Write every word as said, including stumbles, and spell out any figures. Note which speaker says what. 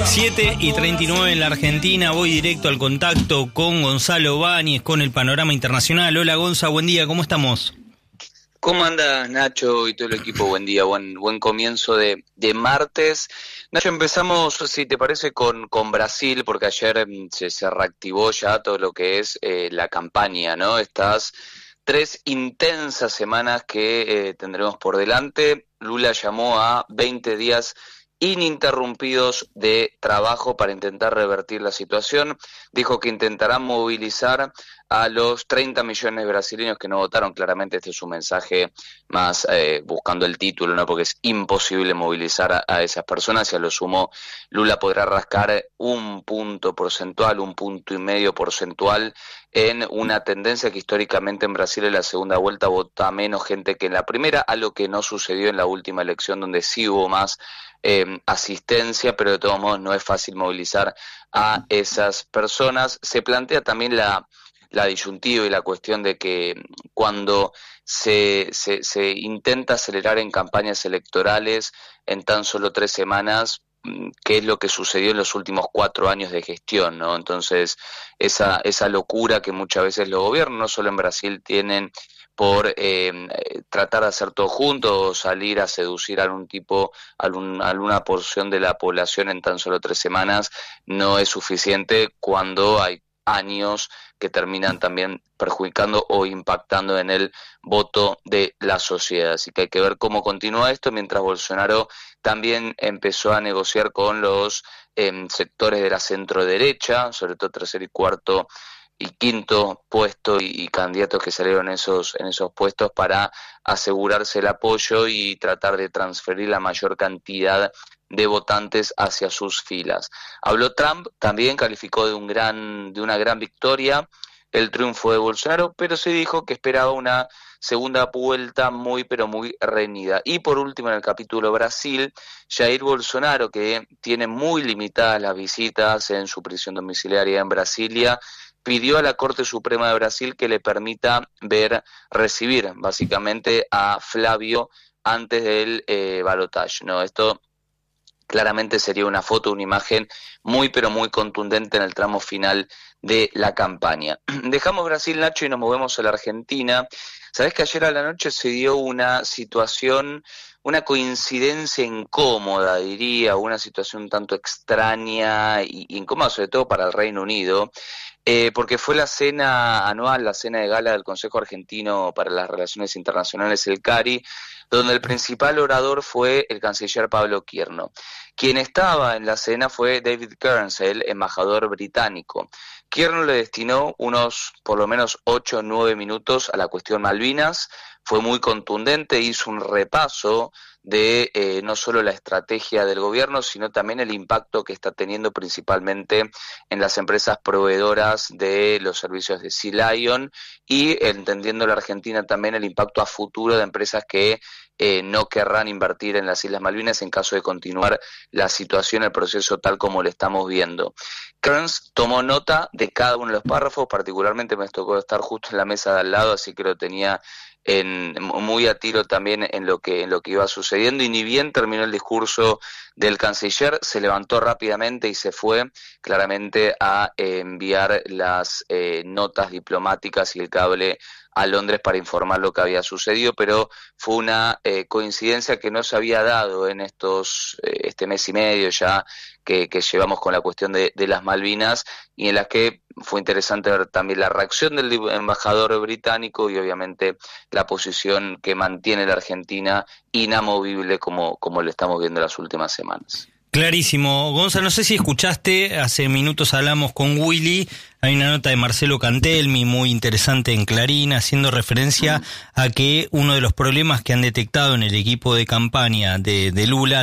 Speaker 1: siete y treinta y nueve en la Argentina. Voy directo al contacto con Gonzalo Báñez, con el panorama internacional. Hola Gonza, buen día, ¿cómo estamos?
Speaker 2: ¿Cómo andas, Nacho, y todo el equipo? Buen día, buen buen comienzo de, de martes. Nacho, empezamos, si te parece, con, con Brasil, porque ayer se, se reactivó ya todo lo que es eh, la campaña, ¿no? Estas tres intensas semanas que eh, tendremos por delante. Lula llamó a veinte días ininterrumpidos de trabajo para intentar revertir la situación. Dijo que intentará movilizar a los treinta millones de brasileños que no votaron. Claramente este es un mensaje más eh, buscando el título, ¿no? Porque es imposible movilizar a, a esas personas, y a lo sumo Lula podrá rascar un punto porcentual, un punto y medio porcentual en una tendencia que históricamente en Brasil en la segunda vuelta vota menos gente que en la primera, algo que no sucedió en la última elección donde sí hubo más eh, asistencia, pero de todos modos no es fácil movilizar a esas personas. Se plantea también la la disyuntiva y la cuestión de que cuando se, se, se intenta acelerar en campañas electorales en tan solo tres semanas, qué es lo que sucedió en los últimos cuatro años de gestión, ¿no? Entonces, esa, esa locura que muchas veces los gobiernos, no solo en Brasil, tienen por eh, tratar de hacer todo junto o salir a seducir a algún tipo, a algún, a alguna porción de la población en tan solo tres semanas, no es suficiente cuando hay años que terminan también perjudicando o impactando en el voto de la sociedad. Así que hay que ver cómo continúa esto, mientras Bolsonaro también empezó a negociar con los eh, sectores de la centro derecha, sobre todo tercer y cuarto y quinto puesto, y, y candidatos que salieron en esos, en esos puestos para asegurarse el apoyo y tratar de transferir la mayor cantidad de votantes hacia sus filas. Habló Trump, también calificó de un gran, de una gran victoria el triunfo de Bolsonaro, pero se dijo que esperaba una segunda vuelta muy pero muy reñida. Y por último, en el capítulo Brasil, Jair Bolsonaro, que tiene muy limitadas las visitas en su prisión domiciliaria en Brasilia, pidió a la Corte Suprema de Brasil que le permita ver, recibir básicamente a Flávio antes del eh, balotaje, ¿no? Esto claramente sería una foto, una imagen muy pero muy contundente en el tramo final de la campaña. Dejamos Brasil, Nacho, y nos movemos a la Argentina. Sabés que ayer a la noche se dio una situación, una coincidencia incómoda, diría, una situación un tanto extraña y incómoda, sobre todo para el Reino Unido, eh, porque fue la cena anual, la cena de gala del Consejo Argentino para las Relaciones Internacionales, el CARI, donde el principal orador fue el canciller Pablo Quierno. Quien estaba en la cena fue David Kearns, el embajador británico. Quierno le destinó unos, por lo menos, ocho o nueve minutos a la cuestión Malvinas. Fue muy contundente, hizo un repaso de eh, no solo la estrategia del gobierno, sino también el impacto que está teniendo principalmente en las empresas proveedoras de los servicios de Sea Lion, y entendiendo la Argentina también el impacto a futuro de empresas que eh, no querrán invertir en las Islas Malvinas en caso de continuar la situación, el proceso tal como lo estamos viendo. Kearns tomó nota de cada uno de los párrafos, particularmente me tocó estar justo en la mesa de al lado, así que lo tenía en, muy a tiro también en lo que en lo que iba sucediendo, y ni bien terminó el discurso del canciller, se levantó rápidamente y se fue claramente a eh, enviar las eh, notas diplomáticas y el cable a Londres para informar lo que había sucedido, pero fue una eh, coincidencia que no se había dado en estos eh, este mes y medio ya que, que llevamos con la cuestión de, de las Malvinas, y en las que fue interesante ver también la reacción del embajador británico y obviamente la posición que mantiene la Argentina inamovible como, como lo estamos viendo en las últimas semanas.
Speaker 1: Clarísimo. Gonzalo, no sé si escuchaste, hace minutos hablamos con Willy, hay una nota de Marcelo Cantelmi muy interesante en Clarín, haciendo referencia a que uno de los problemas que han detectado en el equipo de campaña de, de Lula